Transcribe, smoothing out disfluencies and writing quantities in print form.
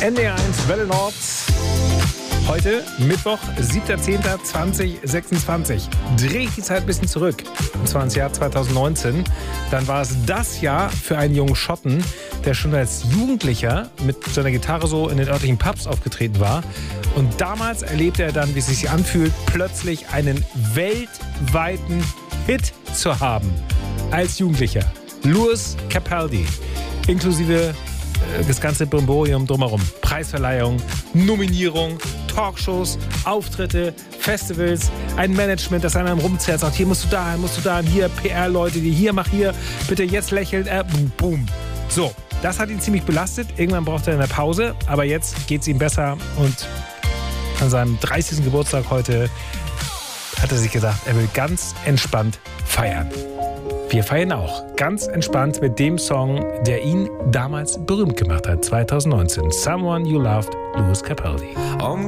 NDR 1 Welle Nord. Heute Mittwoch, 7.10.2026. Drehe ich die Zeit ein bisschen zurück. Und zwar ins Jahr 2019. Dann war es das Jahr für einen jungen Schotten, der schon als Jugendlicher mit seiner Gitarre so in den örtlichen Pubs aufgetreten war. Und damals erlebte er dann, wie es sich anfühlt, plötzlich einen weltweiten Hit zu haben. Als Jugendlicher. Lewis Capaldi. Inklusive das ganze Brimborium drumherum. Preisverleihung, Nominierung, Talkshows, Auftritte, Festivals, ein Management, das an einem rumzerrt, sagt, hier musst du dahin, hier PR-Leute, die hier, mach hier, bitte jetzt lächeln, boom. So, das hat ihn ziemlich belastet. Irgendwann braucht er eine Pause, aber jetzt geht es ihm besser und an seinem 30. Geburtstag heute hat er sich gesagt, er will ganz entspannt feiern. Wir feiern auch ganz entspannt mit dem Song, der ihn damals berühmt gemacht hat, 2019. Someone You Loved, Lewis Capaldi.